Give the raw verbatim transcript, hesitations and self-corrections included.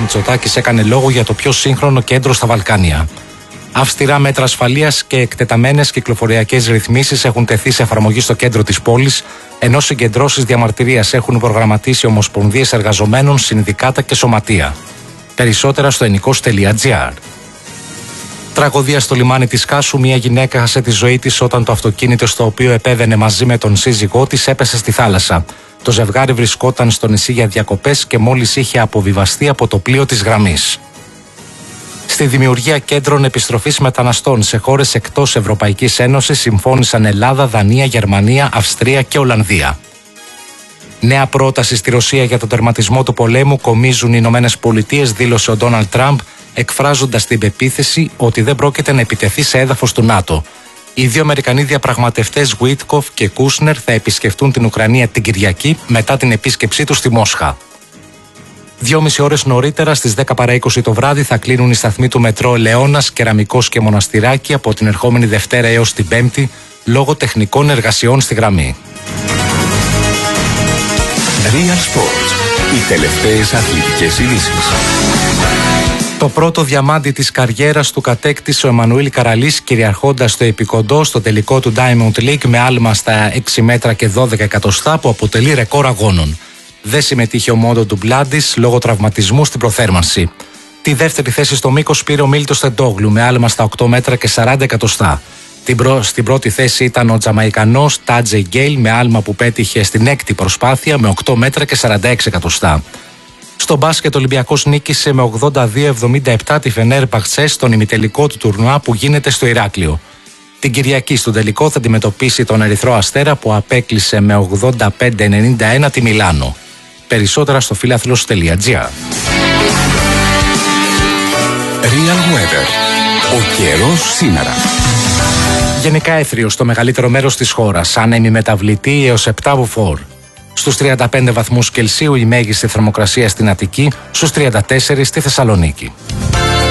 Μητσοτάκης έκανε λόγο για το πιο σύγχρονο κέντρο στα Βαλκάνια. Αυστηρά μέτρα ασφαλείας και εκτεταμένες κυκλοφοριακές ρυθμίσεις έχουν τεθεί σε εφαρμογή στο κέντρο της πόλης, ενώ συγκεντρώσεις διαμαρτυρίας έχουν προγραμματίσει ομοσπονδίες εργαζομένων, συνδικάτα και σωματεία. Περισσότερα στο ενικός τελεία τζι άρ. Τραγωδία στο λιμάνι της Κάσου. Μια γυναίκα χάσε τη ζωή της όταν το αυτοκίνητο στο οποίο επέβαινε μαζί με τον σύζυγό της έπεσε στη θάλασσα. Το ζευγάρι βρισκόταν στο νησί για διακοπές και μόλις είχε αποβιβαστεί από το πλοίο της γραμμής. Στη δημιουργία κέντρων επιστροφής μεταναστών σε χώρες εκτός Ευρωπαϊκής Ένωσης συμφώνησαν Ελλάδα, Δανία, Γερμανία, Αυστρία και Ολλανδία. Νέα πρόταση στη Ρωσία για τον τερματισμό του πολέμου κομίζουν οι Ηνωμένες Πολιτείες, δήλωσε ο Ντόναλντ Τραμπ, εκφράζοντας την πεποίθηση ότι δεν πρόκειται να επιτεθεί σε έδαφος του ΝΑΤΟ. Οι δύο Αμερικανοί διαπραγματευτές Γουίτκοφ και Κούσνερ θα επισκεφτούν την Ουκρανία την Κυριακή μετά την επίσκεψή τους στη Μόσχα. Δυόμιση ώρες νωρίτερα, στις δέκα παρά είκοσι το βράδυ, θα κλείνουν οι σταθμοί του μετρό Ελαιώνας, Κεραμικός και Μοναστηράκι από την ερχόμενη Δευτέρα έως την Πέμπτη, λόγω τεχνικών εργασιών στη γραμμή. Real Sports. Οι τελευταίες αθλητικές ειδήσεις. Το πρώτο διαμάντι της καριέρας του κατέκτησε ο Εμμανουήλ Καραλής, κυριαρχώντας το επικοντό στο τελικό του Diamond League με άλμα στα έξι μέτρα και δώδεκα εκατοστά, που αποτελεί ρεκόρ αγώνων. Δεν συμμετείχε ο Μόντο Ντουμπλάντης λόγω τραυματισμού στην προθέρμανση. Τη δεύτερη θέση στο μήκος πήρε ο Μίλτος Τεντόγλου με άλμα στα οκτώ μέτρα και σαράντα εκατοστά. Στην πρώτη θέση ήταν ο Τζαμαϊκανός Τάτζε Γκέιλ με άλμα που πέτυχε στην έκτη προσπάθεια με οκτώ μέτρα και σαράντα έξι εκατοστά. Στο μπάσκετ, ο Ολυμπιακός νίκησε με ογδόντα δύο εβδομήντα επτά τη Φενέρμπαχτσε στον ημιτελικό του τουρνουά που γίνεται στο Ηράκλειο. Την Κυριακή στον τελικό θα αντιμετωπίσει τον Ερυθρό Αστέρα που απέκλεισε με ογδόντα πέντε ενενήντα ένα τη Μιλάνο. Περισσότερα στο φίλαθλος τελεία τζι άρ. Real Weather. Ο καιρός σήμερα. Γενικά έθριος στο μεγαλύτερο μέρος της χώρας, άνεμη μεταβλητή έως επτά μποφόρ. Στους τριάντα πέντε βαθμούς Κελσίου η μέγιστη θερμοκρασία στην Αττική, στους τριάντα τέσσερα στη Θεσσαλονίκη.